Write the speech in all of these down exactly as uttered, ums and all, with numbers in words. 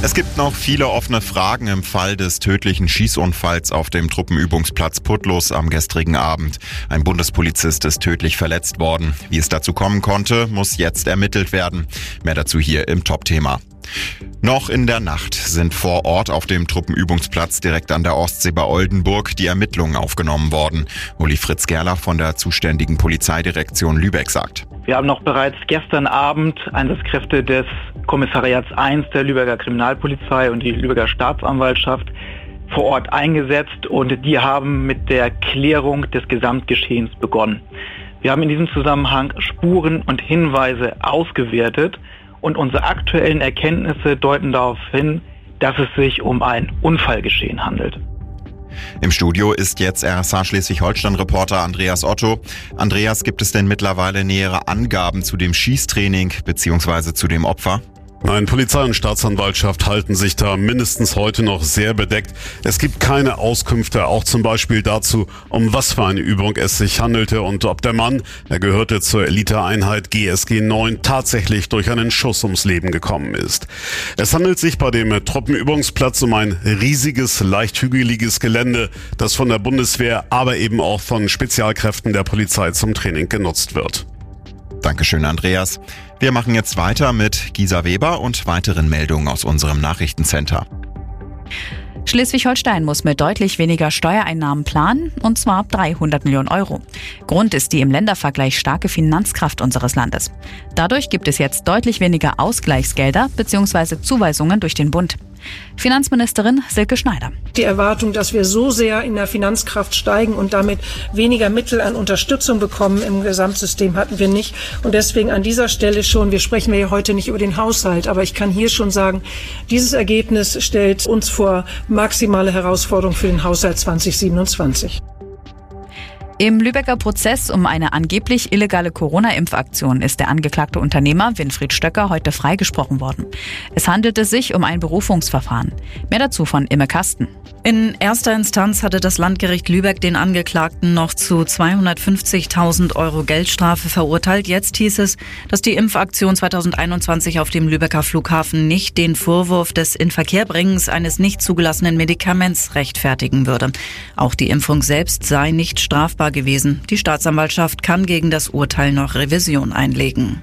Es gibt noch viele offene Fragen im Fall des tödlichen Schießunfalls auf dem Truppenübungsplatz Putlos am gestrigen Abend. Ein Bundespolizist ist tödlich verletzt worden. Wie es dazu kommen konnte, muss jetzt ermittelt werden. Mehr dazu hier im Top-Thema. Noch in der Nacht sind vor Ort auf dem Truppenübungsplatz direkt an der Ostsee bei Oldenburg die Ermittlungen aufgenommen worden. Uli Fritz Gerlach von der zuständigen Polizeidirektion Lübeck sagt: Wir haben noch bereits gestern Abend Einsatzkräfte des Kommissariats eins der Lübecker Kriminalpolizei und die Lübecker Staatsanwaltschaft vor Ort eingesetzt und die haben mit der Klärung des Gesamtgeschehens begonnen. Wir haben in diesem Zusammenhang Spuren und Hinweise ausgewertet und unsere aktuellen Erkenntnisse deuten darauf hin, dass es sich um ein Unfallgeschehen handelt. Im Studio ist jetzt R S H Schleswig-Holstein-Reporter Andreas Otto. Andreas, gibt es denn mittlerweile nähere Angaben zu dem Schießtraining bzw. zu dem Opfer? Nein, Polizei und Staatsanwaltschaft halten sich da mindestens heute noch sehr bedeckt. Es gibt keine Auskünfte, auch zum Beispiel dazu, um was für eine Übung es sich handelte und ob der Mann, er gehörte zur Eliteeinheit G S G neun, tatsächlich durch einen Schuss ums Leben gekommen ist. Es handelt sich bei dem Truppenübungsplatz um ein riesiges, leicht hügeliges Gelände, das von der Bundeswehr, aber eben auch von Spezialkräften der Polizei zum Training genutzt wird. Dankeschön, Andreas. Wir machen jetzt weiter mit Gisa Weber und weiteren Meldungen aus unserem Nachrichtencenter. Schleswig-Holstein muss mit deutlich weniger Steuereinnahmen planen, und zwar dreihundert Millionen Euro. Grund ist die im Ländervergleich starke Finanzkraft unseres Landes. Dadurch gibt es jetzt deutlich weniger Ausgleichsgelder bzw. Zuweisungen durch den Bund. Finanzministerin Silke Schneider. Die Erwartung, dass wir so sehr in der Finanzkraft steigen und damit weniger Mittel an Unterstützung bekommen im Gesamtsystem, hatten wir nicht. Und deswegen an dieser Stelle schon, wir sprechen ja heute nicht über den Haushalt, aber ich kann hier schon sagen, dieses Ergebnis stellt uns vor maximale Herausforderungen für den Haushalt zwanzig siebenundzwanzig. Im Lübecker Prozess um eine angeblich illegale Corona-Impfaktion ist der angeklagte Unternehmer Winfried Stöcker heute freigesprochen worden. Es handelte sich um ein Berufungsverfahren. Mehr dazu von Imme Kasten. In erster Instanz hatte das Landgericht Lübeck den Angeklagten noch zu zweihundertfünfzigtausend Euro Geldstrafe verurteilt. Jetzt hieß es, dass die Impfaktion zweitausendeinundzwanzig auf dem Lübecker Flughafen nicht den Vorwurf des Inverkehrbringens eines nicht zugelassenen Medikaments rechtfertigen würde. Auch die Impfung selbst sei nicht strafbar gewesen. Die Staatsanwaltschaft kann gegen das Urteil noch Revision einlegen.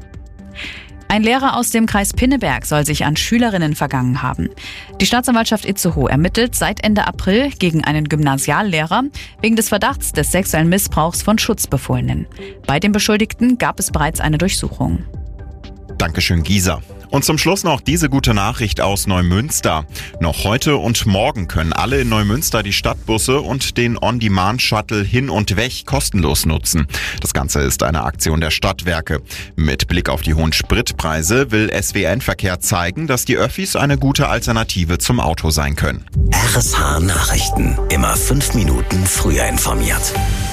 Ein Lehrer aus dem Kreis Pinneberg soll sich an Schülerinnen vergangen haben. Die Staatsanwaltschaft Itzehoe ermittelt seit Ende April gegen einen Gymnasiallehrer wegen des Verdachts des sexuellen Missbrauchs von Schutzbefohlenen. Bei dem Beschuldigten gab es bereits eine Durchsuchung. Dankeschön, Gisa. Und zum Schluss noch diese gute Nachricht aus Neumünster. Noch heute und morgen können alle in Neumünster die Stadtbusse und den On-Demand-Shuttle hin und weg kostenlos nutzen. Das Ganze ist eine Aktion der Stadtwerke. Mit Blick auf die hohen Spritpreise will S W N-Verkehr zeigen, dass die Öffis eine gute Alternative zum Auto sein können. R S H Nachrichten. Immer fünf Minuten früher informiert.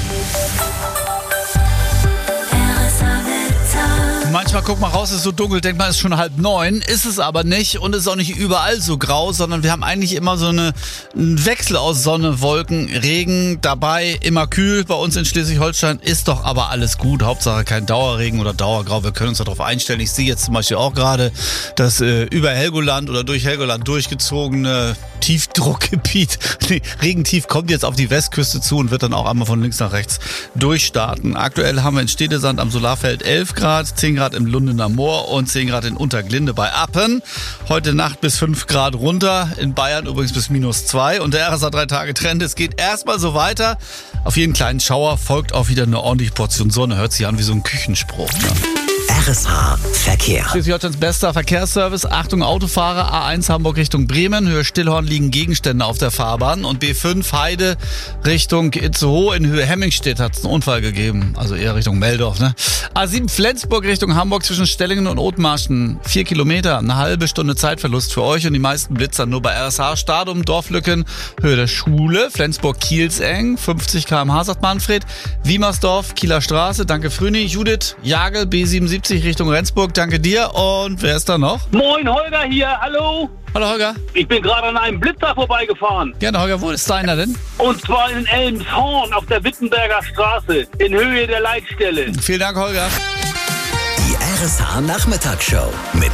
Manchmal guckt man raus, es ist so dunkel, denkt man, es ist schon halb neun, ist es aber nicht und es ist auch nicht überall so grau, sondern wir haben eigentlich immer so eine, einen Wechsel aus Sonne, Wolken, Regen dabei, immer kühl. Bei uns in Schleswig-Holstein ist doch aber alles gut, Hauptsache kein Dauerregen oder Dauergrau, wir können uns darauf einstellen. Ich sehe jetzt zum Beispiel auch gerade das äh, über Helgoland oder durch Helgoland durchgezogene Tiefdruckgebiet. Nee, Regentief kommt jetzt auf die Westküste zu und wird dann auch einmal von links nach rechts durchstarten. Aktuell haben wir in Stedesand am Solarfeld elf Grad, zehn Grad im Lundener Moor und zehn Grad in Unterglinde bei Appen. Heute Nacht bis fünf Grad runter, in Bayern übrigens bis minus zwei. Und der R S A drei Tage Trend, es geht erstmal so weiter. Auf jeden kleinen Schauer folgt auch wieder eine ordentliche Portion Sonne. Hört sich an wie so ein Küchenspruch. Ne? R S H Verkehr. Schleswig-Holsteins bester Verkehrsservice. Achtung Autofahrer, A eins Hamburg Richtung Bremen. Höhe Stillhorn liegen Gegenstände auf der Fahrbahn. Und B fünf Heide Richtung Itzehoe in Höhe Hemmingstedt hat es einen Unfall gegeben. Also eher Richtung Meldorf. Ne? A sieben Flensburg Richtung Hamburg zwischen Stellingen und Othmarschen. Vier Kilometer, eine halbe Stunde Zeitverlust für euch und die meisten Blitzer nur bei R S H. Stadum, Dorflücken, Höhe der Schule. Flensburg-Kielseng, fünfzig Kilometer pro Stunde sagt Manfred. Wiemersdorf, Kieler Straße, danke Früni. Judith, Jagel, B siebenundsiebzig Richtung Rendsburg, danke dir. Und wer ist da noch? Moin, Holger hier, hallo. Hallo Holger. Ich bin gerade an einem Blitzer vorbeigefahren. Gerne Holger, wo ist deiner denn? Und zwar in Elmshorn auf der Wittenberger Straße, in Höhe der Leitstelle. Vielen Dank Holger. Die R S H Nachmittagsshow mit